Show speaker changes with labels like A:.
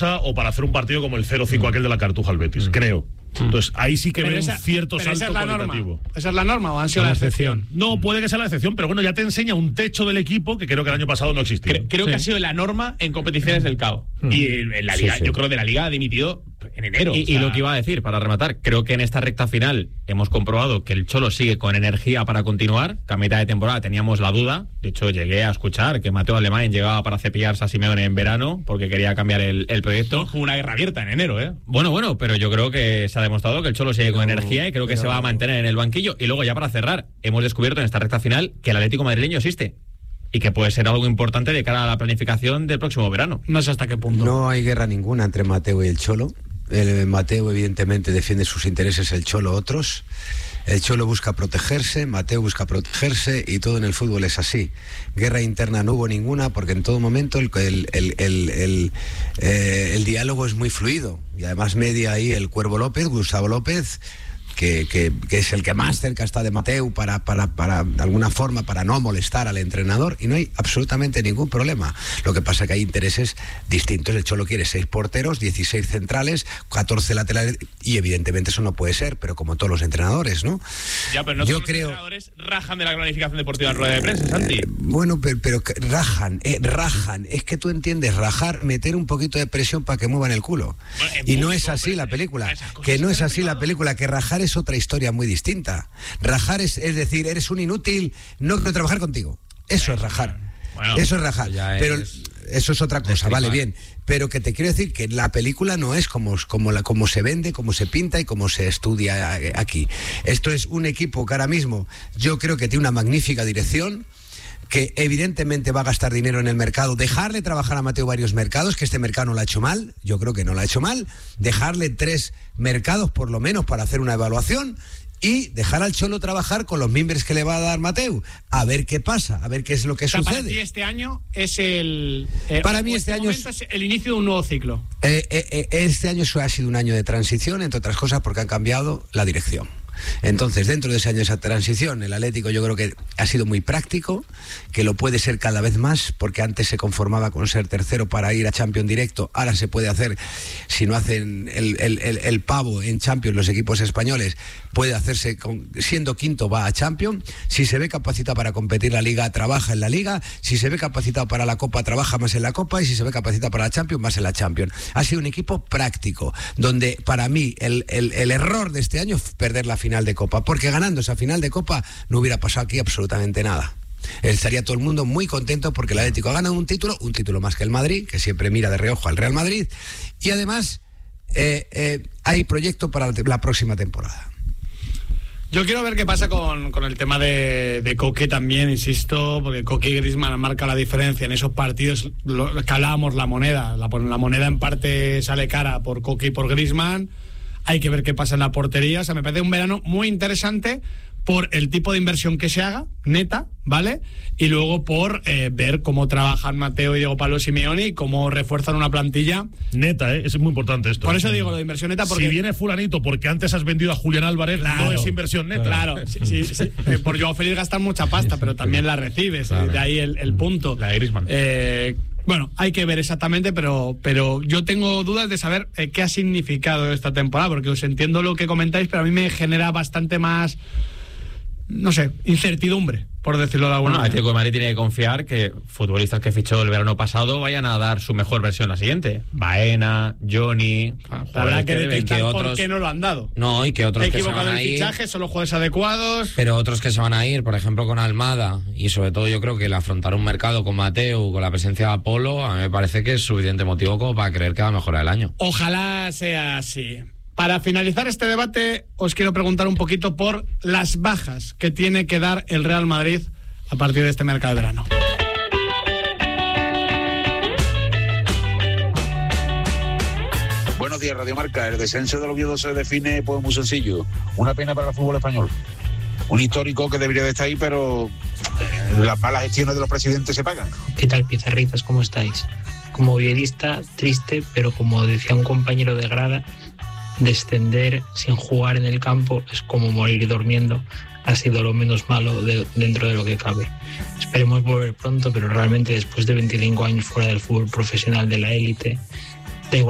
A: defensa o para hacer un partido como el 0-5 aquel de la Cartuja al Betis, creo. Entonces ahí sí que veo un cierto salto cualitativo.
B: ¿Esa es la norma o han sido la excepción?
A: No, puede que sea la excepción, pero bueno, ya te enseña un techo del equipo que creo que el año pasado no existía.
C: Creo que ha sido la norma en competiciones del CAO. Y en la Liga, yo creo que de la Liga ha dimitido en enero.
D: Y lo que iba a decir, para rematar, creo que en esta recta final hemos comprobado que el Cholo sigue con energía para continuar, que a mitad de temporada teníamos la duda. De hecho, llegué a escuchar que Mateo Alemán llegaba para cepillarse a Simeone en verano porque quería cambiar el proyecto.
C: Fue una guerra abierta en enero, ¿eh?
D: Bueno, pero yo creo que se ha demostrado que el Cholo sigue con energía y creo que se va a mantener en el banquillo. Y luego, ya para cerrar, hemos descubierto en esta recta final que el Atlético madrileño existe y que puede ser algo importante de cara a la planificación del próximo verano.
B: No sé hasta qué punto.
E: No hay guerra ninguna entre Mateo y el Cholo. Mateo evidentemente defiende sus intereses, el Cholo otros. El Cholo busca protegerse, Mateo busca protegerse y todo en el fútbol es así. Guerra interna no hubo ninguna porque en todo momento el diálogo es muy fluido. Y además media ahí el Cuervo López, Gustavo López, que es el que más cerca está de Mateu para de alguna forma para no molestar al entrenador, y no hay absolutamente ningún problema. Lo que pasa es que hay intereses distintos. El Cholo quiere 6 porteros, 16 centrales, 14 laterales, y evidentemente eso no puede ser, pero como todos los entrenadores, ¿no?
C: Ya, pero no todos los entrenadores rajan de la planificación deportiva en rueda de prensa, Santi.
E: Bueno, pero rajan, es que tú entiendes, rajar, meter un poquito de presión para que muevan el culo. Bueno, y no es así la película, que no es así la película, que rajar es otra historia muy distinta. Rajar es decir, eres un inútil, no quiero trabajar contigo. Eso es rajar. Bueno, eso es rajar. Pero eso es otra cosa, vale, bien. Pero que te quiero decir que la película no es como se vende, como se pinta y como se estudia aquí. Esto es un equipo que ahora mismo yo creo que tiene una magnífica dirección, que evidentemente va a gastar dinero en el mercado, dejarle trabajar a Mateo varios mercados, que este mercado no lo ha hecho mal, yo creo que no lo ha hecho mal, dejarle 3 mercados por lo menos para hacer una evaluación y dejar al Cholo trabajar con los mimbres que le va a dar Mateu, a ver qué pasa, a ver qué es lo que sucede.
B: Para ti este año es
E: para mí este año
B: es el inicio de un nuevo ciclo.
E: Este año ha sido un año de transición, entre otras cosas porque han cambiado la dirección. Entonces, dentro de ese año, esa transición, el Atlético yo creo que ha sido muy práctico, que lo puede ser cada vez más, porque antes se conformaba con ser tercero para ir a Champions directo, ahora se puede hacer, si no hacen el pavo en Champions los equipos españoles, puede hacerse, siendo quinto va a Champions, si se ve capacitado para competir la Liga, trabaja en la Liga, si se ve capacitado para la Copa, trabaja más en la Copa, y si se ve capacitado para la Champions, más en la Champions. Ha sido un equipo práctico, donde para mí el error de este año es perder la final de Copa, porque ganando esa final de Copa no hubiera pasado aquí absolutamente nada. Estaría todo el mundo muy contento porque el Atlético ha ganado un título más que el Madrid, que siempre mira de reojo al Real Madrid, y además hay proyecto para la próxima temporada.
B: Yo quiero ver qué pasa con el tema de Coque también, insisto, porque Coque y Griezmann marcan la diferencia en esos partidos. Lo que hablábamos, la moneda en parte sale cara por Coque y por Griezmann. Hay que ver qué pasa en la portería. O sea, me parece un verano muy interesante por el tipo de inversión que se haga, neta, ¿vale? Y luego por ver cómo trabajan Mateo y Diego Pablo Simeone y cómo refuerzan una plantilla.
A: Neta, es muy importante esto.
B: Por eso digo lo de inversión neta, porque...
A: Si viene fulanito porque antes has vendido a Julián Álvarez, claro, no es inversión neta.
B: Claro, sí. Por Joao Félix gastan mucha pasta, pero también la recibes, claro. De ahí el punto.
A: La de Griezmann.
B: Bueno, hay que ver exactamente, pero yo tengo dudas de saber qué ha significado esta temporada, porque os entiendo lo que comentáis, pero a mí me genera bastante más, no sé, incertidumbre, por decirlo de alguna manera.
D: Atlético de Madrid tiene que confiar que futbolistas que fichó el verano pasado vayan a dar su mejor versión la siguiente. Baena, Johnny...
B: Habrá que detectar por qué no lo han dado.
F: No, y que otros que se van a ir...
B: el fichaje, son los jugadores adecuados...
F: Pero otros que se van a ir, por ejemplo, con Almada, y sobre todo yo creo que el afrontar un mercado con Mateu, con la presencia de Apolo, a mí me parece que es suficiente motivo como para creer que va a mejorar el año.
B: Ojalá sea así. Para finalizar este debate, os quiero preguntar un poquito por las bajas que tiene que dar el Real Madrid a partir de este mercado de verano.
G: Buenos días, Radio Marca. El descenso del Oviedo se define pues muy sencillo. Una pena para el fútbol español. Un histórico que debería de estar ahí, pero las malas gestiones de los presidentes se pagan.
H: ¿Qué tal, pizarritas? ¿Cómo estáis? Como oviedoista, triste, pero como decía un compañero de grada, descender sin jugar en el campo es como morir durmiendo. Ha sido lo menos malo dentro de lo que cabe. Esperemos volver pronto, pero realmente después de 25 años fuera del fútbol profesional de la élite,